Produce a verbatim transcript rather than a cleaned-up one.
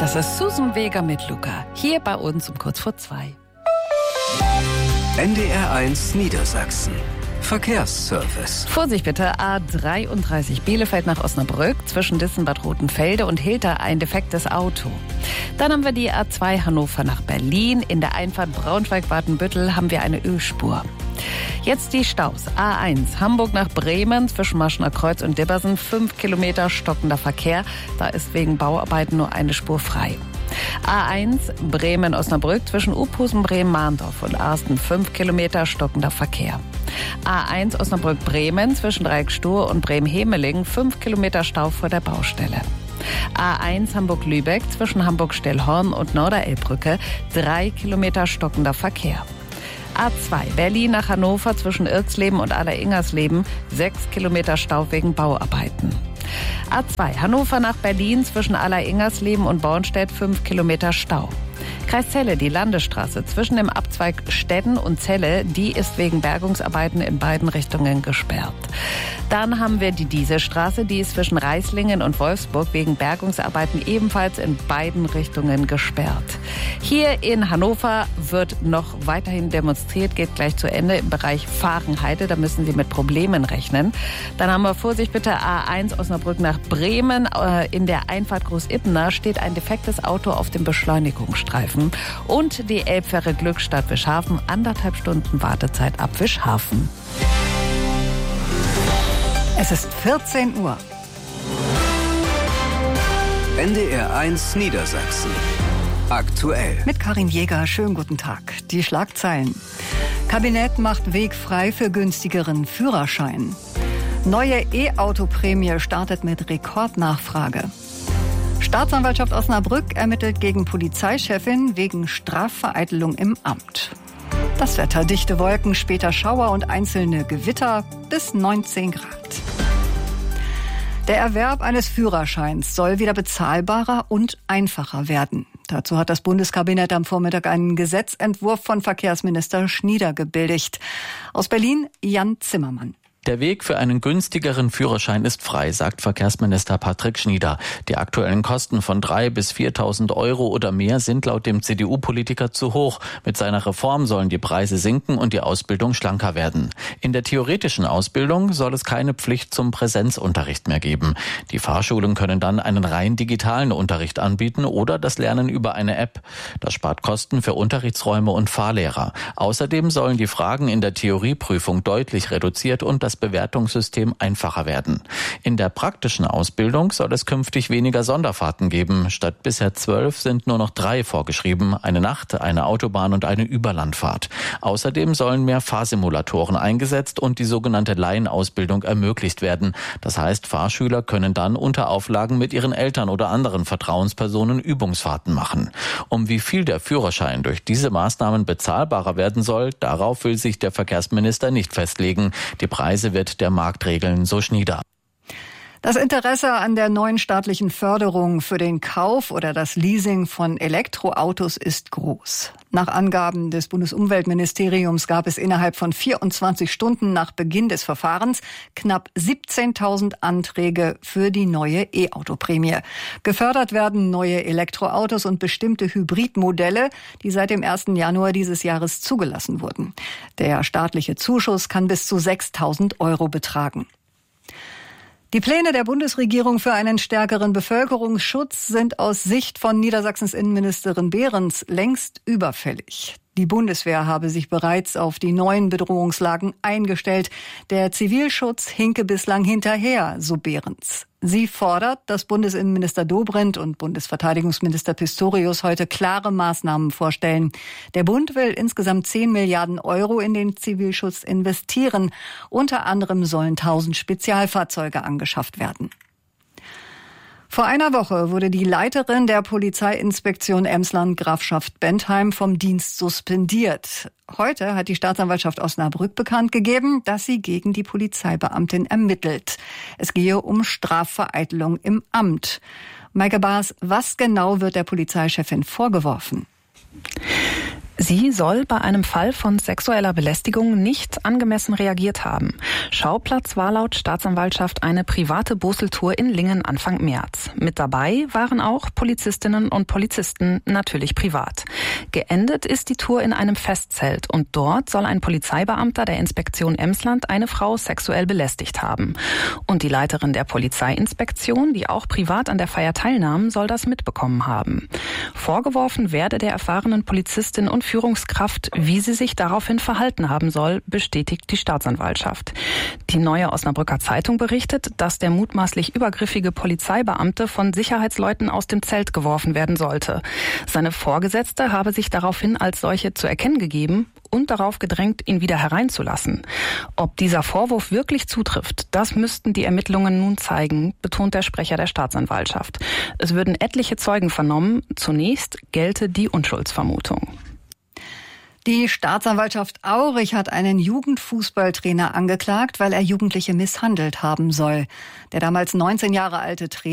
Das ist Susan Vega mit Luca, hier bei uns um kurz vor zwei. N D R eins Niedersachsen. Verkehrsservice. Vorsicht bitte, A dreiunddreißig Bielefeld nach Osnabrück, zwischen Dissenbad Rotenfelde und Hilter ein defektes Auto. Dann haben wir die A zwei Hannover nach Berlin. In der Einfahrt Braunschweig-Watenbüttel haben wir eine Ölspur. Jetzt die Staus. A eins Hamburg nach Bremen zwischen Maschener Kreuz und Dibbersen, fünf Kilometer stockender Verkehr. Da ist wegen Bauarbeiten nur eine Spur frei. A eins Bremen-Osnabrück zwischen Uphusen, Bremen-Mahndorf und Arsten, fünf Kilometer stockender Verkehr. A eins Osnabrück-Bremen zwischen Dreieckstuhr und Bremen-Hemelingen, fünf Kilometer Stau vor der Baustelle. A eins Hamburg-Lübeck zwischen Hamburg-Stellhorn und Norderelbbrücke, drei Kilometer stockender Verkehr. A zwei Berlin nach Hannover zwischen Irxleben und Aller-Ingersleben, sechs Kilometer Stau wegen Bauarbeiten. A zwei Hannover nach Berlin zwischen Aller-Ingersleben und Bornstedt, fünf Kilometer Stau. Kreis Celle, die Landesstraße zwischen dem Abzweig Stetten und Celle, die ist wegen Bergungsarbeiten in beiden Richtungen gesperrt. Dann haben wir die Dieselstraße, die ist zwischen Reislingen und Wolfsburg wegen Bergungsarbeiten ebenfalls in beiden Richtungen gesperrt. Hier in Hannover wird noch weiterhin demonstriert, geht gleich zu Ende im Bereich Fahrenheide, da müssen Sie mit Problemen rechnen. Dann haben wir Vorsicht bitte A eins Osnabrück nach Bremen. In der Einfahrt Groß-Ippener steht ein defektes Auto auf dem Beschleunigungsstreifen. Und die Elbfähre Glückstadt Wischhafen, anderthalb Stunden Wartezeit ab Wischhafen. Es ist vierzehn Uhr. N D R eins Niedersachsen. Aktuell. Mit Karin Jäger, schönen guten Tag. Die Schlagzeilen. Kabinett macht Weg frei für günstigeren Führerschein. Neue E-Auto-Prämie startet mit Rekordnachfrage. Staatsanwaltschaft Osnabrück ermittelt gegen Polizeichefin wegen Strafvereitelung im Amt. Das Wetter: dichte Wolken, später Schauer und einzelne Gewitter, bis neunzehn Grad. Der Erwerb eines Führerscheins soll wieder bezahlbarer und einfacher werden. Dazu hat das Bundeskabinett am Vormittag einen Gesetzentwurf von Verkehrsminister Schnieder gebilligt. Aus Berlin Jan Zimmermann. Der Weg für einen günstigeren Führerschein ist frei, sagt Verkehrsminister Patrick Schnieder. Die aktuellen Kosten von dreitausend bis viertausend Euro oder mehr sind laut dem C D U-Politiker zu hoch. Mit seiner Reform sollen die Preise sinken und die Ausbildung schlanker werden. In der theoretischen Ausbildung soll es keine Pflicht zum Präsenzunterricht mehr geben. Die Fahrschulen können dann einen rein digitalen Unterricht anbieten oder das Lernen über eine App. Das spart Kosten für Unterrichtsräume und Fahrlehrer. Außerdem sollen die Fragen in der Theorieprüfung deutlich reduziert und das Das Bewertungssystem einfacher werden. In der praktischen Ausbildung soll es künftig weniger Sonderfahrten geben. Statt bisher zwölf sind nur noch drei vorgeschrieben. Eine Nacht, eine Autobahn und eine Überlandfahrt. Außerdem sollen mehr Fahrsimulatoren eingesetzt und die sogenannte Laienausbildung ermöglicht werden. Das heißt, Fahrschüler können dann unter Auflagen mit ihren Eltern oder anderen Vertrauenspersonen Übungsfahrten machen. Um wie viel der Führerschein durch diese Maßnahmen bezahlbarer werden soll, darauf will sich der Verkehrsminister nicht festlegen. Die Preise wird der Markt regeln, so Schnieder. Das Interesse an der neuen staatlichen Förderung für den Kauf oder das Leasing von Elektroautos ist groß. Nach Angaben des Bundesumweltministeriums gab es innerhalb von vierundzwanzig Stunden nach Beginn des Verfahrens knapp siebzehntausend Anträge für die neue E-Auto-Prämie. Gefördert werden neue Elektroautos und bestimmte Hybridmodelle, die seit dem ersten Januar dieses Jahres zugelassen wurden. Der staatliche Zuschuss kann bis zu sechstausend Euro betragen. Die Pläne der Bundesregierung für einen stärkeren Bevölkerungsschutz sind aus Sicht von Niedersachsens Innenministerin Behrens längst überfällig. Die Bundeswehr habe sich bereits auf die neuen Bedrohungslagen eingestellt. Der Zivilschutz hinke bislang hinterher, so Behrens. Sie fordert, dass Bundesinnenminister Dobrindt und Bundesverteidigungsminister Pistorius heute klare Maßnahmen vorstellen. Der Bund will insgesamt zehn Milliarden Euro in den Zivilschutz investieren. Unter anderem sollen tausend Spezialfahrzeuge angeschafft werden. Vor einer Woche wurde die Leiterin der Polizeiinspektion Emsland-Grafschaft Bentheim vom Dienst suspendiert. Heute hat die Staatsanwaltschaft Osnabrück bekannt gegeben, dass sie gegen die Polizeibeamtin ermittelt. Es gehe um Strafvereitelung im Amt. Maike Baas, was genau wird der Polizeichefin vorgeworfen? Sie soll bei einem Fall von sexueller Belästigung nicht angemessen reagiert haben. Schauplatz war laut Staatsanwaltschaft eine private Boseltour in Lingen Anfang März. Mit dabei waren auch Polizistinnen und Polizisten, natürlich privat. Geendet ist die Tour in einem Festzelt und dort soll ein Polizeibeamter der Inspektion Emsland eine Frau sexuell belästigt haben. Und die Leiterin der Polizeiinspektion, die auch privat an der Feier teilnahm, soll das mitbekommen haben. Vorgeworfen werde der erfahrenen Polizistin und Führungskraft, wie sie sich daraufhin verhalten haben soll, bestätigt die Staatsanwaltschaft. Die Neue Osnabrücker Zeitung berichtet, dass der mutmaßlich übergriffige Polizeibeamte von Sicherheitsleuten aus dem Zelt geworfen werden sollte. Seine Vorgesetzte habe sich daraufhin als solche zu erkennen gegeben und darauf gedrängt, ihn wieder hereinzulassen. Ob dieser Vorwurf wirklich zutrifft, das müssten die Ermittlungen nun zeigen, betont der Sprecher der Staatsanwaltschaft. Es würden etliche Zeugen vernommen. Zunächst gelte die Unschuldsvermutung. Die Staatsanwaltschaft Aurich hat einen Jugendfußballtrainer angeklagt, weil er Jugendliche misshandelt haben soll. Der damals neunzehn Jahre alte Trainer